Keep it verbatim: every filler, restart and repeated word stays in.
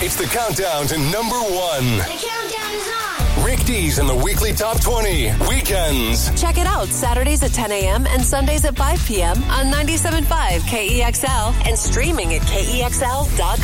It's the countdown to number one. The countdown is on. Rick Dees in the weekly top twenty. Weekends. Check it out Saturdays at ten a.m. and Sundays at five p.m. on ninety-seven point five K E X L and streaming at K E X L dot com.